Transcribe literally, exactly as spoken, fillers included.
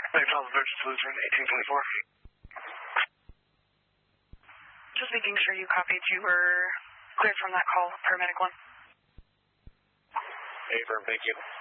Thanks, Alpha Victor Solution, eighteen twenty-four. Just making sure you copied you were cleared from that call, paramedic one. Affirm, thank you.